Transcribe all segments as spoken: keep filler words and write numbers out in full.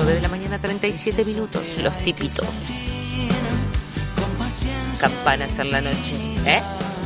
nueve de la mañana, treinta y siete minutos. Los tipitos. Campanas en la noche. ¿Eh?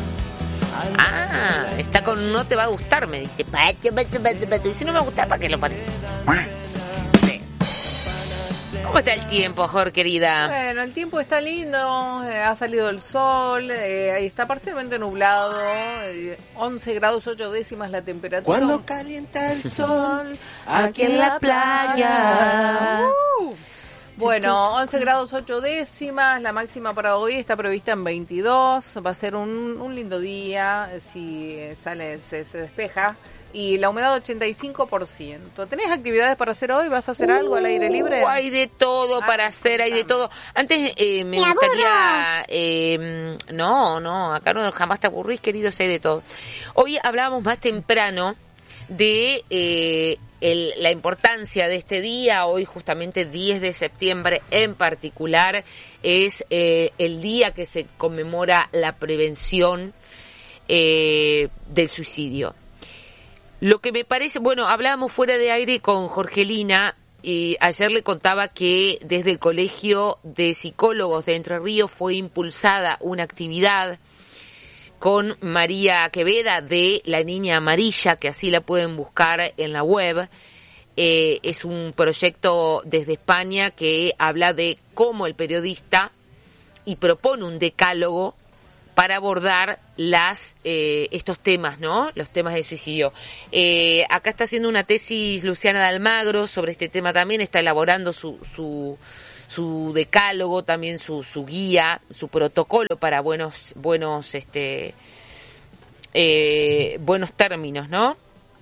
Ah, está con no te va a gustar, me dice. Y si no me gusta, ¿para qué lo pones? Sí. ¿Cómo está el tiempo, Jorge, querida? Bueno, el tiempo está lindo, eh, ha salido el sol, eh, está parcialmente nublado, eh, once grados ocho décimas la temperatura. Cuando calienta el sol aquí en la playa. Uh. Bueno, once grados ocho décimas, la máxima para hoy está prevista en veintidós, va a ser un, un lindo día, si sale, se, se despeja, y la humedad ochenta y cinco por ciento. ¿Tenés actividades para hacer hoy? ¿Vas a hacer uh, algo al aire libre? Hay de todo para ah, hacer, hay de todo. Antes eh, me, me gustaría... Eh, no, no, acá no jamás te aburrís, queridos, hay de todo. Hoy hablábamos más temprano de... Eh, El, la importancia de este día. Hoy justamente diez de septiembre en particular es eh, el día que se conmemora la prevención eh, del suicidio. Lo que me parece, bueno, hablábamos fuera de aire con Jorgelina y ayer le contaba que desde el Colegio de Psicólogos de Entre Ríos fue impulsada una actividad con María Queveda de La Niña Amarilla, que así la pueden buscar en la web. Eh, es un proyecto desde España que habla de cómo el periodista y propone un decálogo para abordar las eh, estos temas, ¿no? Los temas de suicidio. Eh, acá está haciendo una tesis Luciana de Almagro sobre este tema también, está elaborando su... su su decálogo, también su, su guía, su protocolo para buenos buenos este eh, buenos términos, ¿no?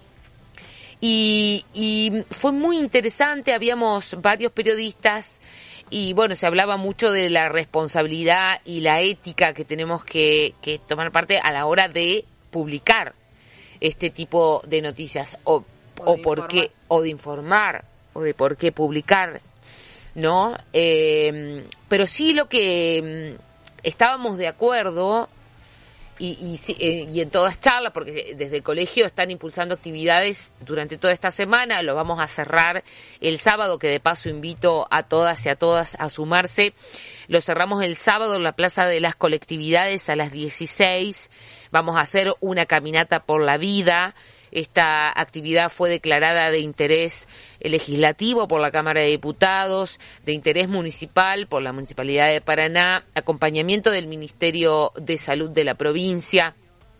Y, y fue muy interesante, habíamos varios periodistas y bueno, se hablaba mucho de la responsabilidad y la ética que tenemos que, que tomar parte a la hora de publicar este tipo de noticias o, o, o por qué, o de informar, o de por qué publicar, ¿no? Eh, pero sí lo que estábamos de acuerdo y, y, eh, y en todas charlas, porque desde el colegio están impulsando actividades durante toda esta semana, lo vamos a cerrar el sábado, que de paso invito a todas y a todas a sumarse. Lo cerramos el sábado en la Plaza de las Colectividades a las dieciséis, vamos a hacer una caminata por la vida. Esta actividad fue declarada de interés legislativo por la Cámara de Diputados, de interés municipal por la Municipalidad de Paraná, acompañamiento del Ministerio de Salud de la provincia.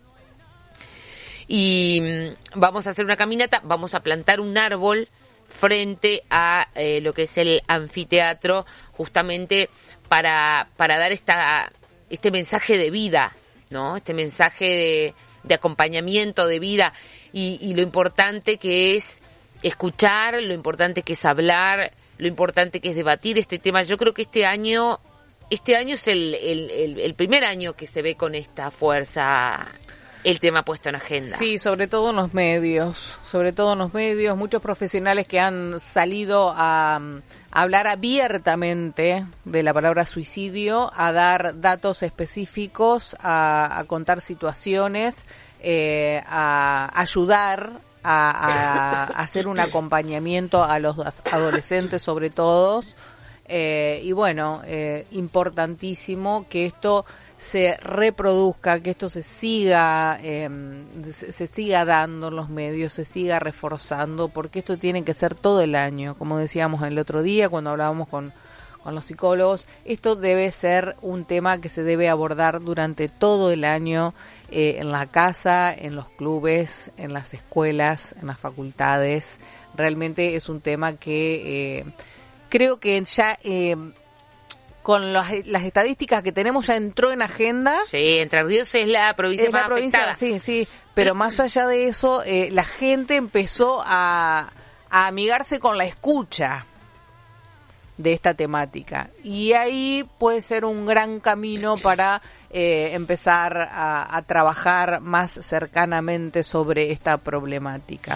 Y vamos a hacer una caminata, vamos a plantar un árbol frente a eh, lo que es el anfiteatro, justamente para, para dar esta, este mensaje de vida, ¿no? Este mensaje de, de acompañamiento de vida. Y, y lo importante que es escuchar, lo importante que es hablar, lo importante que es debatir este tema. Yo creo que este año, este año es el, el, el, el primer año que se ve con esta fuerza el tema puesto en agenda. Sí, sobre todo en los medios, sobre todo en los medios, muchos profesionales que han salido a, a hablar abiertamente de la palabra suicidio, a dar datos específicos, a, a contar situaciones, eh, a ayudar a, a, a hacer un acompañamiento a los adolescentes sobre todo, eh, y bueno, eh, importantísimo que esto se reproduzca, que esto se siga eh, se, se siga dando en los medios, se siga reforzando, porque esto tiene que ser todo el año, como decíamos el otro día cuando hablábamos con, con los psicólogos. Esto debe ser un tema que se debe abordar durante todo el año, eh, en la casa, en los clubes, en las escuelas, en las facultades. Realmente es un tema que eh, creo que ya eh, con las, las estadísticas que tenemos ya entró en agenda. Sí, Entre Ríos es la provincia es más la provincia, afectada. Sí, sí, pero más allá de eso, eh, la gente empezó a, a amigarse con la escucha de esta temática. Y ahí puede ser un gran camino para eh, empezar a, a trabajar más cercanamente sobre esta problemática.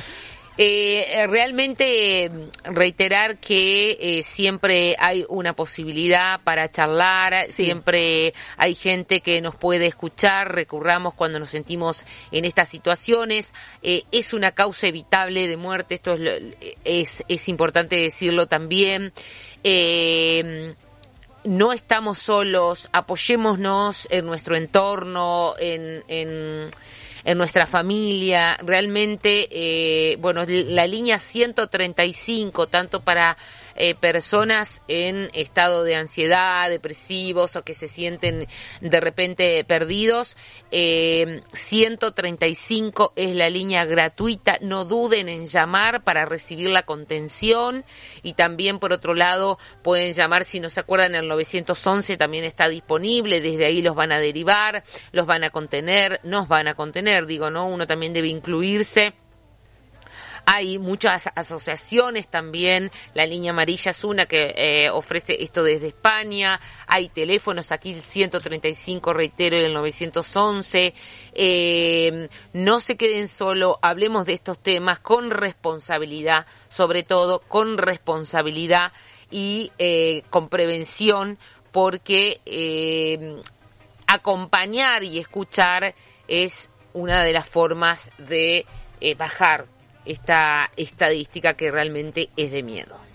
Eh, realmente reiterar que eh, siempre hay una posibilidad para charlar, sí. Siempre hay gente que nos puede escuchar, recurramos cuando nos sentimos en estas situaciones. Eh, es una causa evitable de muerte, esto es, es, es importante decirlo también. Eh, no estamos solos, apoyémonos en nuestro entorno, en... en en nuestra familia, realmente, eh, bueno, la línea ciento treinta y cinco, tanto para eh, personas en estado de ansiedad, depresivos o que se sienten de repente perdidos, eh, ciento treinta y cinco es la línea gratuita, no duden en llamar para recibir la contención, y también por otro lado pueden llamar, si no se acuerdan, el nueve once también está disponible, desde ahí los van a derivar, los van a contener, nos van a contener, digo, ¿no? Uno también debe incluirse. Hay muchas asociaciones también, la línea amarilla es una que eh, ofrece esto desde España, hay teléfonos aquí, el ciento treinta y cinco, reitero, y el nueve once, eh, no se queden solo, hablemos de estos temas con responsabilidad, sobre todo con responsabilidad y eh, con prevención, porque eh, acompañar y escuchar es una de las formas de eh, bajar esta estadística que realmente es de miedo.